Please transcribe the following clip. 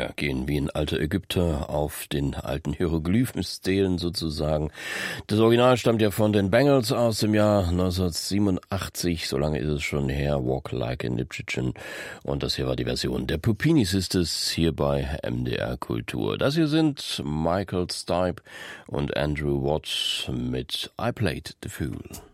Ja, gehen wie ein alter Ägypter auf den alten Hieroglyphenstelen sozusagen. Das Original stammt ja von den Bangles aus dem Jahr 1987, so lange ist es schon her, Walk Like an Egyptian. Und das hier war die Version der Puppini Sisters hier bei MDR Kultur. Das hier sind Michael Stipe und Andrew Watt mit I Played the Fool.